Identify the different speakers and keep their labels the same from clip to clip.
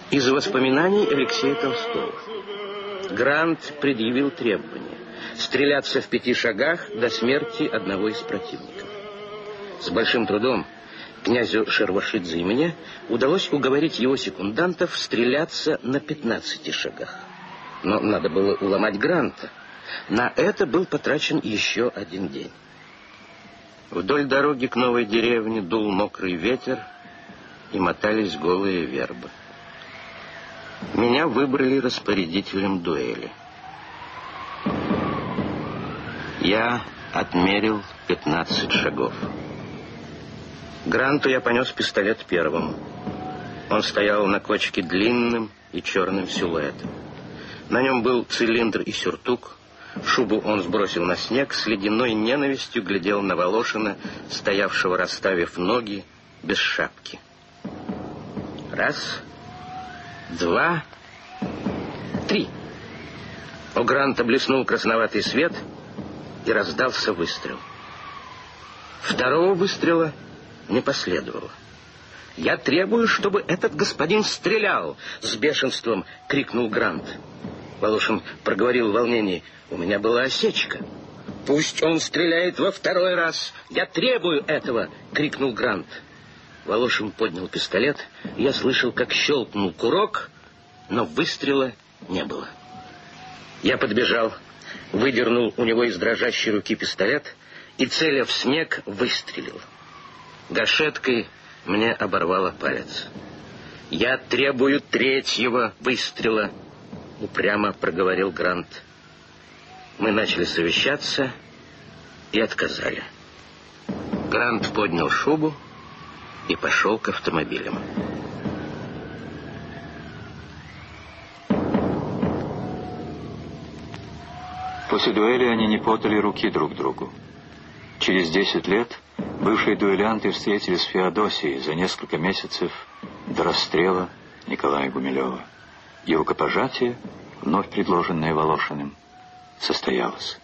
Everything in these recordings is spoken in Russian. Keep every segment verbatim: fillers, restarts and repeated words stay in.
Speaker 1: Из воспоминаний Алексея Толстого. Грант предъявил требование стреляться в пяти шагах до смерти одного из противников. С большим трудом князю Шервашидзе и мне удалось уговорить его секундантов стреляться на пятнадцати шагах. Но надо было уломать Гранта. На это был потрачен еще один день. Вдоль дороги к новой деревне дул мокрый ветер, и мотались голые вербы. Меня выбрали распорядителем дуэли. Я отмерил пятнадцать шагов. Гранту я понес пистолет первым. Он стоял на кочке длинным и черным силуэтом. На нем был цилиндр и сюртук. Шубу он сбросил на снег, с ледяной ненавистью глядел на Волошина, стоявшего, расставив ноги, без шапки. Раз, два, три. У Гранта блеснул красноватый свет, и раздался выстрел. Второго выстрела не последовало. «Я требую, чтобы этот господин стрелял!» — с бешенством крикнул Грант. Волошин проговорил в волнении: «У меня была осечка». «Пусть он стреляет во второй раз! Я требую этого!» — крикнул Грант. Волошин поднял пистолет. Я слышал, как щелкнул курок, но выстрела не было. Я подбежал, выдернул у него из дрожащей руки пистолет и, целя в снег, выстрелил. Гашеткой мне оборвало палец. «Я требую третьего выстрела», — упрямо проговорил Грант. Мы начали совещаться и отказали. Грант поднял шубу и пошел к автомобилям.
Speaker 2: После дуэли они не подали руки друг другу. Через десять лет бывшие дуэлянты встретились в Феодосии за несколько месяцев до расстрела Николая Гумилева. И рукопожатие, вновь предложенное Волошиным, состоялось.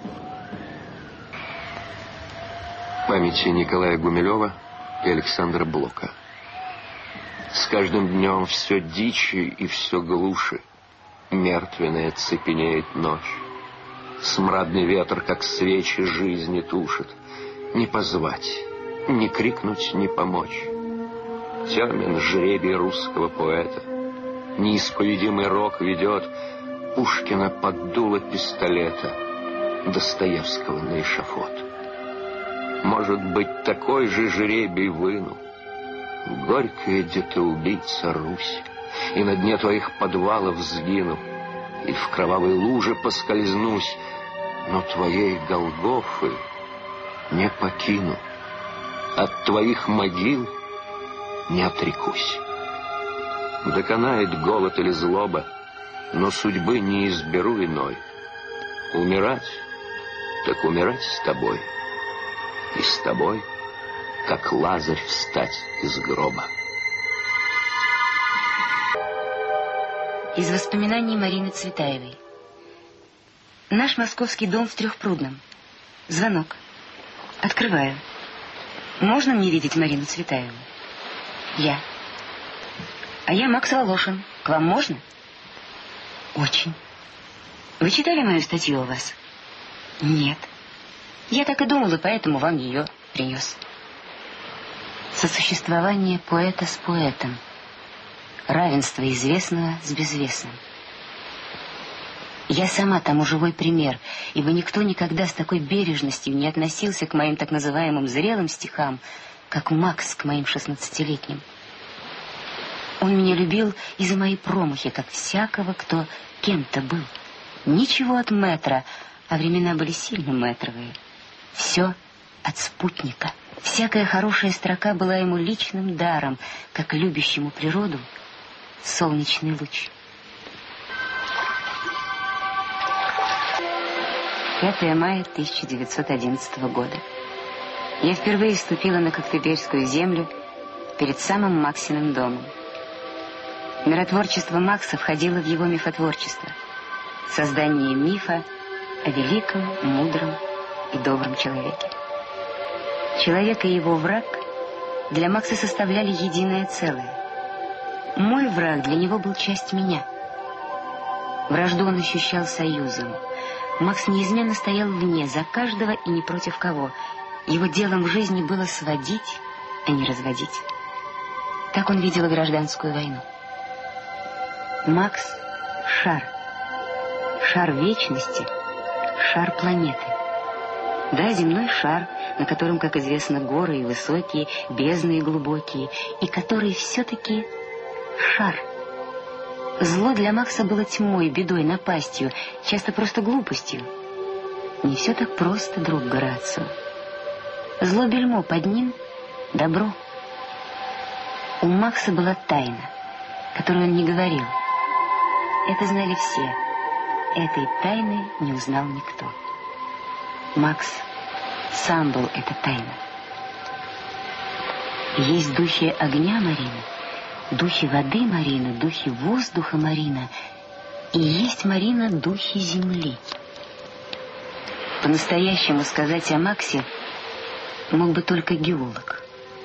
Speaker 3: Памяти Николая Гумилева и Александра Блока. С каждым днем все дичи и все глуше. Мертвенная цепенеет ночь. Смрадный ветер, как свечи, жизни тушит. Не позвать, не крикнуть, не помочь. Темен жребий русского поэта. Неисповедимый рок ведет Пушкина под дуло пистолета, Достоевского на эшафот. Может быть, такой же жребий выну. Горькая детоубийца Русь, и на дне твоих подвалов сгину, и в кровавой луже поскользнусь, но твоей Голгофы не покину, от твоих могил не отрекусь. Доконает голод или злоба, но судьбы не изберу иной. Умирать, так умирать с тобой, и с тобой, как Лазарь, встать из гроба.
Speaker 4: Из воспоминаний Марины Цветаевой. Наш московский дом в Трехпрудном. Звонок. Открываю. Можно мне видеть Марину Цветаеву? Я. А я Макс Волошин. К вам можно? Очень. Вы читали мою статью у вас? Нет. Я так и думала, поэтому вам ее принес. Сосуществование поэта с поэтом. Равенство известного с безвестным. Я сама тому живой пример, ибо никто никогда с такой бережностью не относился к моим так называемым зрелым стихам, как Макс к моим шестнадцатилетним. Он меня любил и за мои промахи, как всякого, кто кем-то был. Ничего от мэтра, а времена были сильно мэтровые. Все от спутника. Всякая хорошая строка была ему личным даром, как любящему природу солнечный луч. пятое мая тысяча девятьсот одиннадцатого года. Я впервые вступила на Коктебельскую землю перед самым Максиным домом. Миротворчество Макса входило в его мифотворчество. Создание мифа о великом, мудром и добром человеке. Человек и его враг для Макса составляли единое целое. Мой враг для него был часть меня. Вражду он ощущал союзом. Макс неизменно стоял вне, за каждого и не против кого. Его делом в жизни было сводить, а не разводить. Так он видел и гражданскую войну. Макс — шар. Шар вечности, шар планеты. Да, земной шар, на котором, как известно, горы и высокие, бездны и глубокие, и который все-таки шар. Зло для Макса было тьмой, бедой, напастью, часто просто глупостью. Не все так просто, друг Горацио. Зло бельмо под ним — добро. У Макса была тайна, которую он не говорил. Это знали все. Этой тайны не узнал никто. Макс сам был эта тайна. Есть духи огня, Марина, духи воды, Марина, духи воздуха, Марина, и есть, Марина, духи земли. По-настоящему сказать о Максе мог бы только геолог.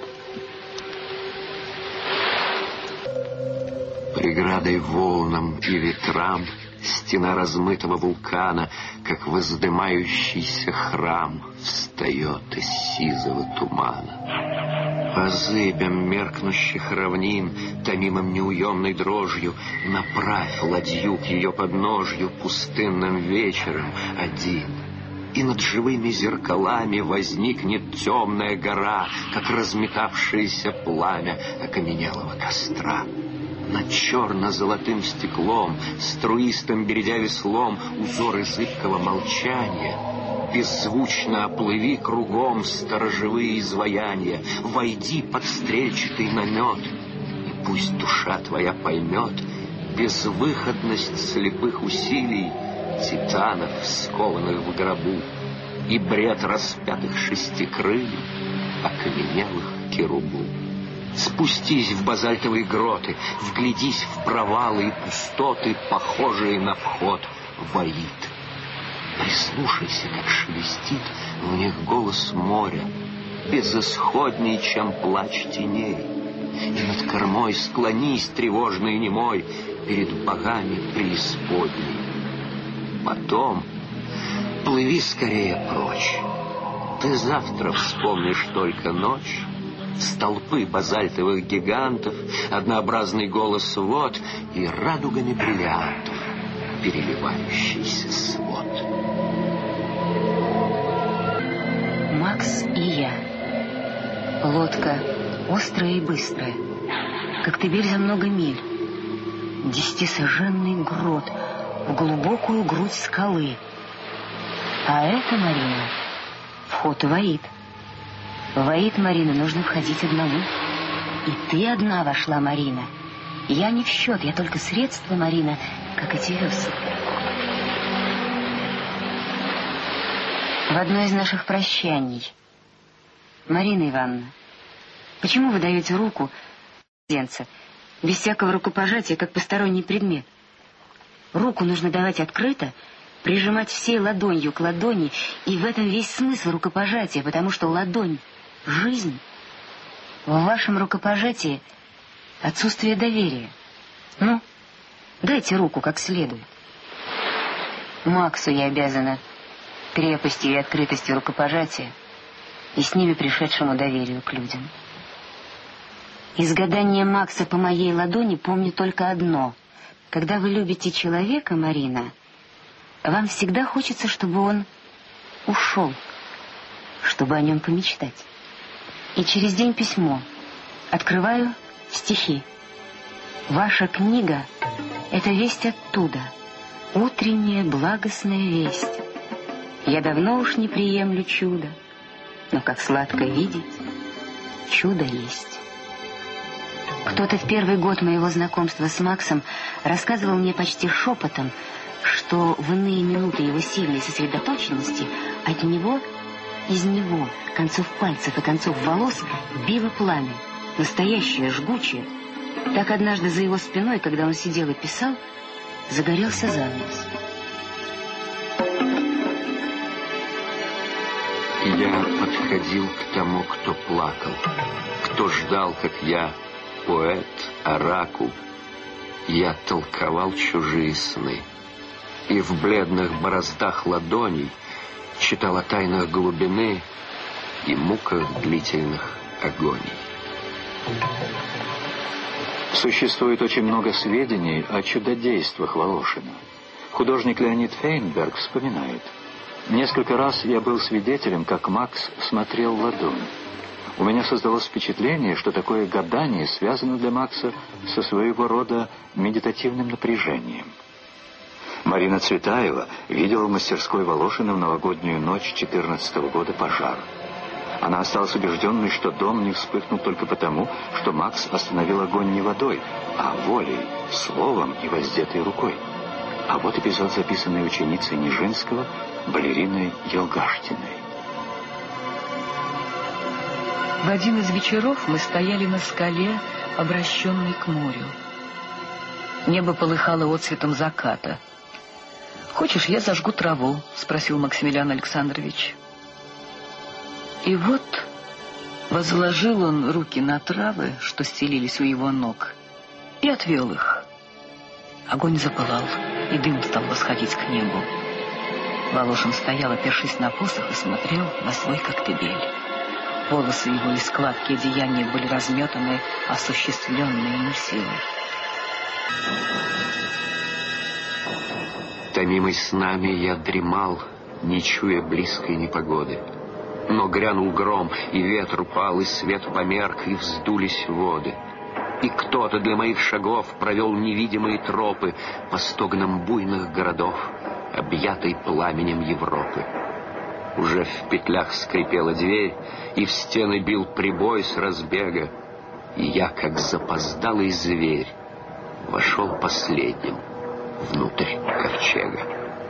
Speaker 3: Преградой волнам и ветрам стена размытого вулкана, как воздымающийся храм, встает из сизого тумана. По зыбям меркнущих равнин, томимым неуемной дрожью, направь ладью к ее подножью пустынным вечером один. И над живыми зеркалами возникнет темная гора, как разметавшееся пламя окаменелого костра. Над черно-золотым стеклом, струистым бередя веслом, узоры зыбкого молчания. Беззвучно оплыви кругом сторожевые изваяния, войди под стрельчатый намет, и пусть душа твоя поймет безвыходность слепых усилий титанов, скованных в гробу, и бред распятых шестикрыльев, окаменелых керубу. Спустись в базальтовые гроты, вглядись в провалы и пустоты, похожие на вход в Аид. Прислушайся, как шелестит в них голос моря, безысходней, чем плач теней. И над кормой склонись, тревожный и немой, перед богами преисподней. Потом плыви скорее прочь. Ты завтра вспомнишь только ночь, столпы базальтовых гигантов, однообразный голос вод и радугами бриллиантов переливающийся свод.
Speaker 4: Макс и я. Лодка острая и быстрая, как Тиберь за много миль. Десятисоженный грот в глубокую грудь скалы. А это, Марина, вход в Аид. В Аид, Марина, нужно входить одному. И ты одна вошла, Марина. Я не в счет, я только средство, Марина, как эти весла. В одно из наших прощаний. Марина Ивановна, почему вы даете руку младенца без всякого рукопожатия, как посторонний предмет? Руку нужно давать открыто, прижимать всей ладонью к ладони, и в этом весь смысл рукопожатия, потому что ладонь — жизнь. В вашем рукопожатии отсутствие доверия. Ну, дайте руку как следует. Максу я обязана крепостью и открытостью рукопожатия и с ними пришедшему доверию к людям. Из гадания Макса по моей ладони помню только одно. Когда вы любите человека, Марина, вам всегда хочется, чтобы он ушел, чтобы о нем помечтать. И через день письмо. Открываю стихи. Ваша книга — это весть оттуда, утренняя благостная весть. Я давно уж не приемлю чудо, но как сладко видеть, чудо есть. Кто-то в первый год моего знакомства с Максом рассказывал мне почти шепотом, что в иные минуты его сильной сосредоточенности от него, из него, концов пальцев и концов волос, било пламя, настоящее, жгучее. Так однажды за его спиной, когда он сидел и писал, загорелся занавес.
Speaker 3: Я подходил к тому, кто плакал, кто ждал, как я, поэт, оракул, я толковал чужие сны. И в бледных бороздах ладоней читал о тайнах глубины и муках длительных агоний.
Speaker 2: Существует очень много сведений о чудодействах Волошина. Художник Леонид Фейнберг вспоминает: «Несколько раз я был свидетелем, как Макс смотрел в ладонь. У меня создалось впечатление, что такое гадание связано для Макса со своего рода медитативным напряжением». Марина Цветаева видела в мастерской Волошина в новогоднюю ночь четырнадцатого года пожар. Она осталась убежденной, что дом не вспыхнул только потому, что Макс остановил огонь не водой, а волей, словом и воздетой рукой. А вот эпизод, записанный ученицей Нижинского, балериной Елгаштиной.
Speaker 5: В один из вечеров мы стояли на скале, обращенной к морю. Небо полыхало отцветом заката. «Хочешь, я зажгу траву?» — спросил Максимилиан Александрович. И вот возложил он руки на травы, что стелились у его ног, и отвел их. Огонь запылал, и дым стал восходить к небу. Волошин стоял, опершись на посох, и смотрел на свой коктебель. Волосы его и складки одеяния были разметаны, осуществленные им силой.
Speaker 3: Томимый снами я дремал, не чуя близкой непогоды. Но грянул гром, и ветер упал, и свет померк, и вздулись воды. И кто-то для моих шагов провел невидимые тропы по стогнам буйных городов, объятой пламенем Европы. Уже в петлях скрипела дверь, и в стены бил прибой с разбега, и я, как запоздалый зверь, вошел последним внутрь ковчега.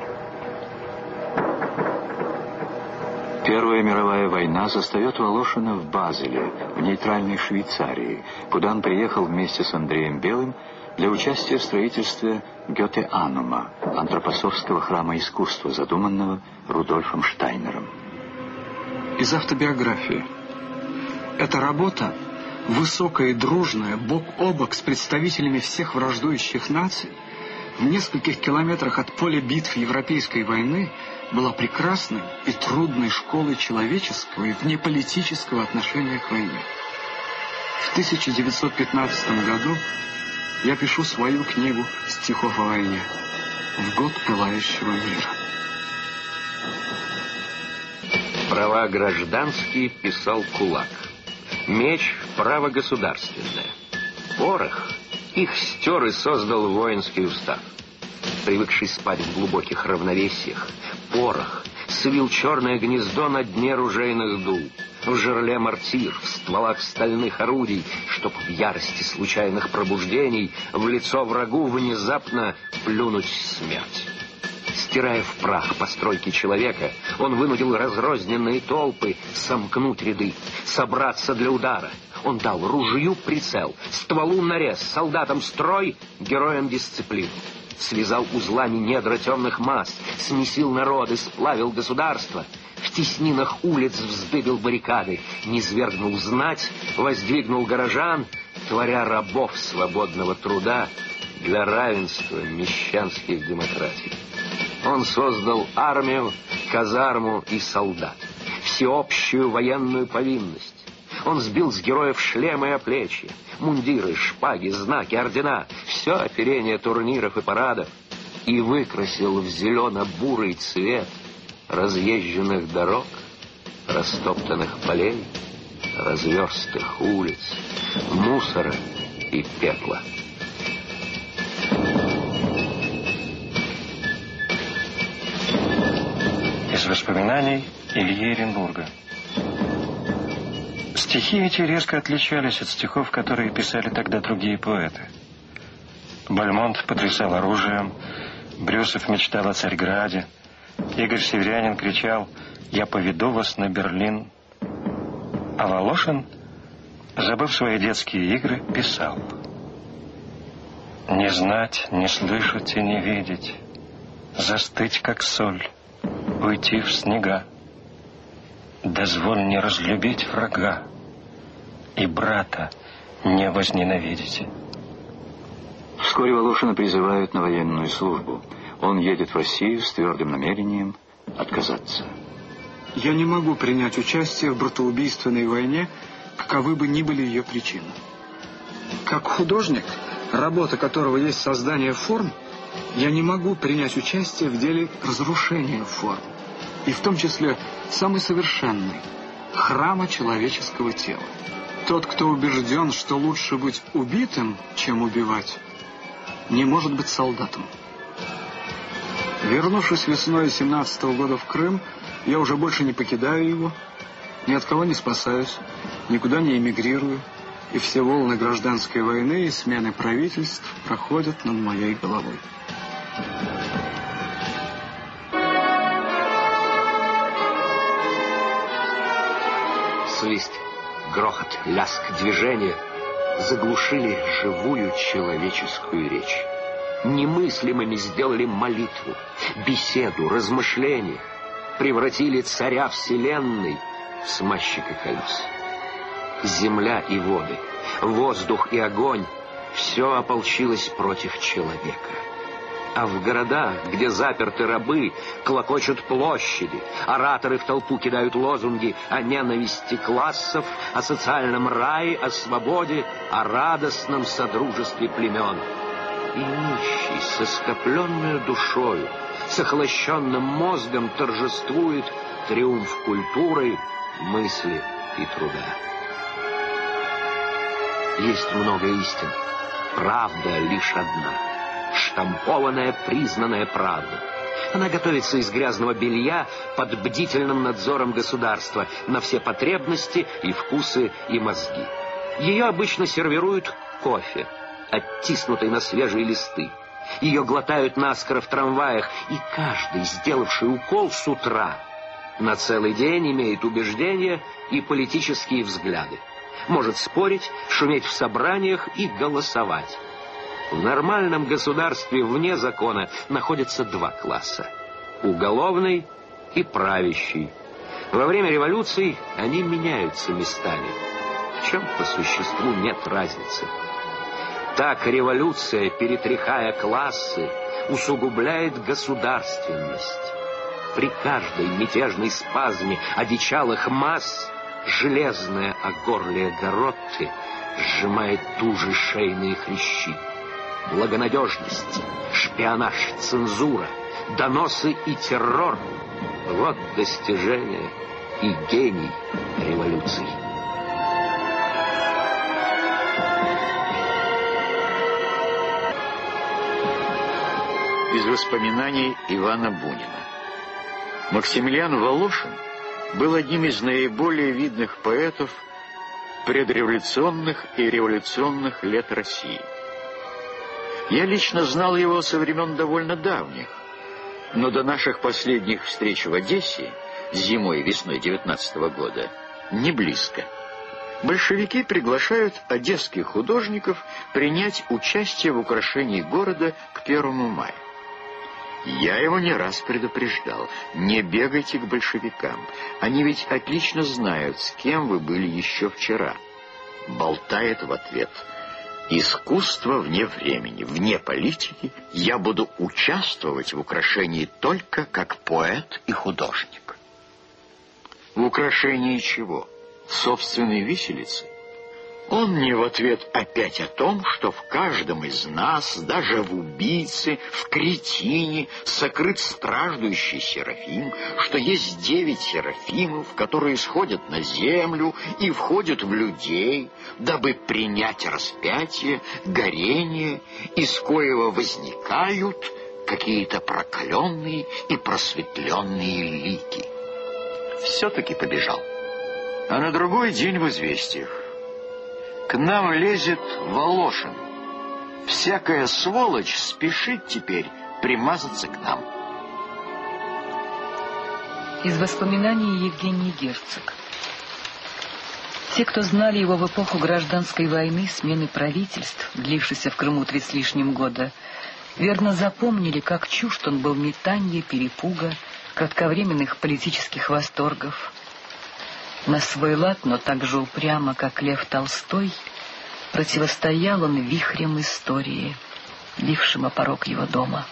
Speaker 2: Первая мировая война застает Волошина в Базеле, в нейтральной Швейцарии, куда он приехал вместе с Андреем Белым для участия в строительстве Гёте-Анума, антропософского храма искусства, задуманного Рудольфом Штайнером.
Speaker 6: Из автобиографии. Эта работа, высокая и дружная, бок о бок с представителями всех враждующих наций, в нескольких километрах от поля битв Европейской войны, была прекрасной и трудной школой человеческого и внеполитического отношения к войне. В тысяча девятьсот пятнадцатом году я пишу свою книгу стихов о войне «В год пылающего мира».
Speaker 1: Права гражданские писал кулак. Меч — право государственное. Порох их стер и создал воинский устав. Привыкший спать в глубоких равновесиях, порох свил черное гнездо на дне ружейных дул, в жерле мортир, в стволах стальных орудий, чтоб в ярости случайных пробуждений в лицо врагу внезапно плюнуть смерть. Стирая в прах постройки человека, он вынудил разрозненные толпы сомкнуть ряды, собраться для удара. Он дал ружью прицел, стволу нарез, солдатам строй, героям дисциплину. Связал узлами недра темных масс, смесил народы, сплавил государство, в теснинах улиц вздыбил баррикады, низвергнул знать, воздвигнул горожан, творя рабов свободного труда для равенства мещанских демократий. Он создал армию, казарму и солдат, всеобщую военную повинность. Он сбил с героев шлемы и оплечья, мундиры, шпаги, знаки, ордена, все оперение турниров и парадов, и выкрасил в зелено-бурый цвет разъезженных дорог, растоптанных полей, разверстых улиц, мусора и пепла.
Speaker 7: Из воспоминаний Ильи Эренбурга. Стихи эти резко отличались от стихов, которые писали тогда другие поэты. Бальмонт потрясал оружием, Брюсов мечтал о Царьграде, Игорь Северянин кричал «Я поведу вас на Берлин». А Волошин, забыв свои детские игры, писал: «Не знать, не слышать и не видеть, застыть, как соль, уйти в снега. Дозволь не разлюбить врага, и брата не возненавидите.
Speaker 2: Вскоре Волошина призывают на военную службу. Он едет в Россию с твердым намерением отказаться.
Speaker 6: Я не могу принять участие в братоубийственной войне, каковы бы ни были ее причины. Как художник, работа которого есть создание форм, я не могу принять участие в деле разрушения форм, и в том числе самой совершенной храма человеческого тела. Тот, кто убежден, что лучше быть убитым, чем убивать, не может быть солдатом. Вернувшись весной семнадцатого года в Крым, я уже больше не покидаю его, ни от кого не спасаюсь, никуда не эмигрирую, и все волны гражданской войны и смены правительств проходят над моей головой.
Speaker 3: Свист, грохот, лязг, движение заглушили живую человеческую речь. Немыслимыми сделали молитву, беседу, размышления, превратили царя вселенной в смазчика колес. Земля и воды, воздух и огонь — все ополчилось против человека. А в городах, где заперты рабы, клокочут площади, ораторы в толпу кидают лозунги о ненависти классов, о социальном рае, о свободе, о радостном содружестве племен. И нищий, со скопленной душою, с охлощенным мозгом торжествует триумф культуры, мысли и труда. Есть много истин, правда лишь одна. Штампованная, признанная правда. Она готовится из грязного белья под бдительным надзором государства на все потребности и вкусы и мозги. Ее обычно сервируют кофе, оттиснутый на свежие листы. Ее глотают наскоро в трамваях, и каждый, сделавший укол с утра, на целый день имеет убеждения и политические взгляды. Может спорить, шуметь в собраниях и голосовать. В нормальном государстве вне закона находятся два класса – уголовный и правящий. Во время революций они меняются местами, в чем по существу нет разницы. Так революция, перетряхая классы, усугубляет государственность. При каждой мятежной спазме одичалых масс железное огорлие Гаротты сжимает туже шейные хрящи. Благонадежность, шпионаж, цензура, доносы и террор — вот достижение и гений революции.
Speaker 8: Из воспоминаний Ивана Бунина. Максимилиан Волошин был одним из наиболее видных поэтов предреволюционных и революционных лет России. Я лично знал его со времен довольно давних, но до наших последних встреч в Одессе зимой и весной девятнадцатого года не близко. Большевики приглашают одесских художников принять участие в украшении города к первому мая. Я его не раз предупреждал: не бегайте к большевикам, они ведь отлично знают, с кем вы были еще вчера. Болтает в ответ: искусство вне времени, вне политики, я буду участвовать в украшении только как поэт и художник. В украшении чего? Собственной виселицы? Он мне в ответ опять о том, что в каждом из нас, даже в убийце, в кретине, сокрыт страждущий серафим, что есть девять серафимов, которые сходят на землю и входят в людей, дабы принять распятие, горение, из коего возникают какие-то прокаленные и просветленные лики. Все-таки побежал. А на другой день в известиях: к нам лезет Волошин. Всякая сволочь спешит теперь примазаться к нам.
Speaker 5: Из воспоминаний Евгений Герцог. Те, кто знали его в эпоху гражданской войны, смены правительств, длившейся в Крыму три с лишним года, верно запомнили, как чужд он был метанья, перепуга, кратковременных политических восторгов. На свой лад, но так же упрямо, как Лев Толстой, противостоял он вихрем истории, лившим о порог его дома.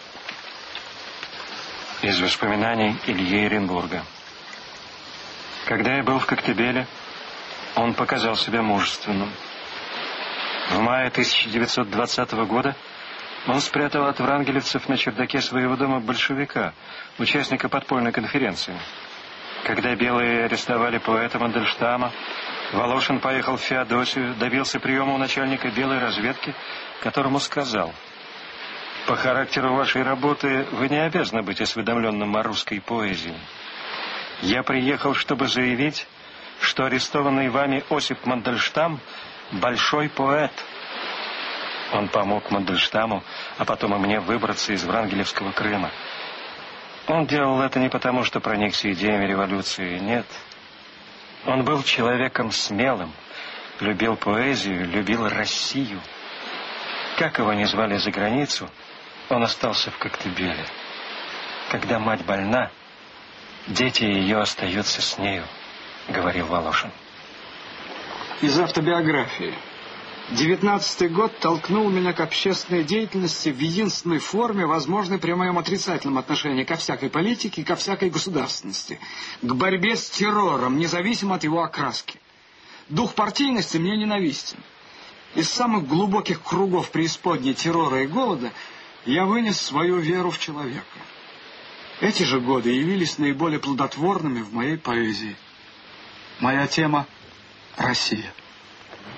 Speaker 7: Из воспоминаний Ильи Эренбурга. Когда я был в Коктебеле, он показал себя мужественным. В мае тысяча девятьсот двадцатого года он спрятал от врангелевцев на чердаке своего дома большевика, участника подпольной конференции. Когда белые арестовали поэта Мандельштама, Волошин поехал в Феодосию, добился приема у начальника белой разведки, которому сказал: «По характеру вашей работы вы не обязаны быть осведомленным о русской поэзии. Я приехал, чтобы заявить, что арестованный вами Осип Мандельштам – большой поэт». Он помог Мандельштаму, а потом и мне выбраться из Врангелевского Крыма. Он делал это не потому, что проникся идеями революции, нет. Он был человеком смелым, любил поэзию, любил Россию. Как его ни звали за границу, он остался в Коктебеле. Когда мать больна, дети ее остаются с нею, говорил Волошин.
Speaker 6: Из автобиографии. Девятнадцатый год толкнул меня к общественной деятельности в единственной форме, возможной при моем отрицательном отношении ко всякой политике и ко всякой государственности, к борьбе с террором, независимо от его окраски. Дух партийности мне ненавистен. Из самых глубоких кругов преисподней террора и голода я вынес свою веру в человека. Эти же годы явились наиболее плодотворными в моей поэзии. Моя тема — Россия.